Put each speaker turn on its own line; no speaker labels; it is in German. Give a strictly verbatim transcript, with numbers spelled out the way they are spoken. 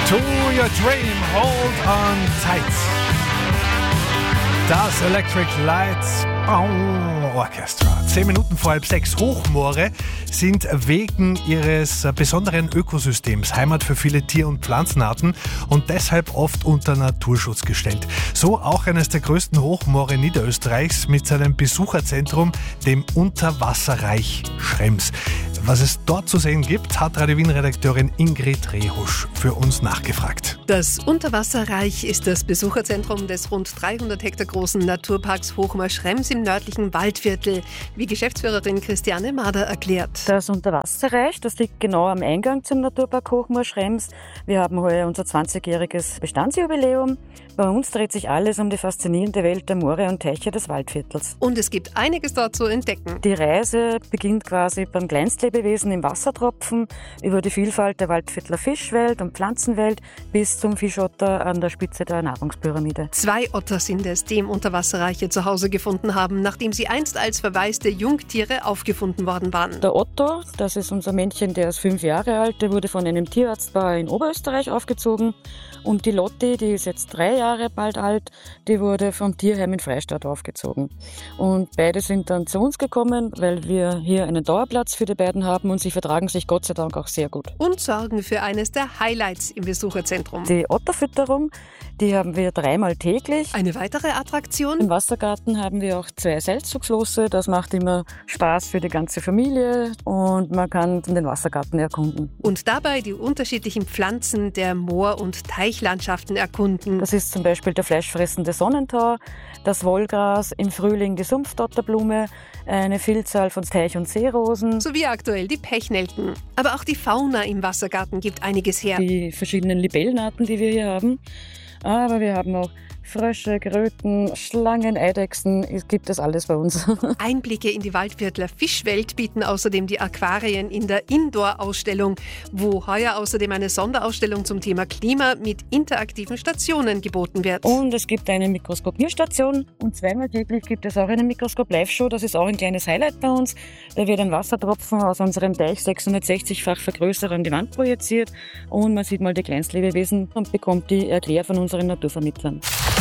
To your dream, hold on tight. Das Electric Lights Orchestra. Zehn Minuten vor halb sechs. Hochmoore sind wegen ihres besonderen Ökosystems Heimat für viele Tier- und Pflanzenarten und deshalb oft unter Naturschutz gestellt. So auch eines der größten Hochmoore Niederösterreichs mit seinem Besucherzentrum, dem Unterwasserreich Schrems. Was es dort zu sehen gibt, hat Radio Wien-Redakteurin Ingrid Rehusch für uns nachgefragt.
Das Unterwasserreich ist das Besucherzentrum des rund dreihundert Hektar großen Naturparks Hochmoor-Schrems im nördlichen Waldviertel, wie Geschäftsführerin Christiane Mader erklärt.
Das Unterwasserreich, das liegt genau am Eingang zum Naturpark Hochmoor-Schrems. Wir haben heuer unser zwanzigjähriges Bestandsjubiläum. Bei uns dreht sich alles um die faszinierende Welt der Moore und Teiche des Waldviertels.
Und es gibt einiges dort zu entdecken.
Die Reise beginnt quasi beim Kleinstlebewesen im Wassertropfen, über die Vielfalt der Waldviertler Fischwelt und Pflanzenwelt bis zum Fischotter an der Spitze der Nahrungspyramide.
Zwei Otter sind es, die im Unterwasserreich ihr Zuhause gefunden haben, nachdem sie einst als verwaiste Jungtiere aufgefunden worden waren.
Der Otto, das ist unser Männchen, der ist fünf Jahre alt, der wurde von einem Tierarztpaar in Oberösterreich aufgezogen. Und die Lotti, die ist jetzt drei Jahre bald alt, die wurde vom Tierheim in Freistadt aufgezogen. Und beide sind dann zu uns gekommen, weil wir hier einen Dauerplatz für die beiden haben und sie vertragen sich Gott sei Dank auch sehr gut.
Und sorgen für eines der Highlights im Besucherzentrum.
Die Otterfütterung, die haben wir dreimal täglich.
Eine weitere Attraktion?
Im Wassergarten haben wir auch zwei Seilzugslosse, das macht immer Spaß für die ganze Familie und man kann den Wassergarten erkunden.
Und dabei die unterschiedlichen Pflanzen der Moor- und Teichlandschaften erkunden.
Das ist zum Beispiel der fleischfressende Sonnentau, das Wollgras, im Frühling die Sumpfdotterblume, eine Vielzahl von Teich- und Seerosen.
Sowie aktuell die Pechnelken. Aber auch die Fauna im Wassergarten gibt einiges her.
Die verschiedenen Libellenarten, die wir hier haben. Aber wir haben auch Frösche, Kröten, Schlangen, Eidechsen, es gibt das alles bei uns.
Einblicke in die Waldviertler Fischwelt bieten außerdem die Aquarien in der Indoor-Ausstellung, wo heuer außerdem eine Sonderausstellung zum Thema Klima mit interaktiven Stationen geboten wird.
Und es gibt eine Mikroskopierstation und zweimal täglich gibt es auch eine Mikroskop-Live-Show. Das ist auch ein kleines Highlight bei uns. Da wird ein Wassertropfen aus unserem Teich sechshundertsechzig-fach vergrößert an die Wand projiziert und man sieht mal die Kleinstlebewesen und bekommt die Erklär von unseren Naturvermittlern.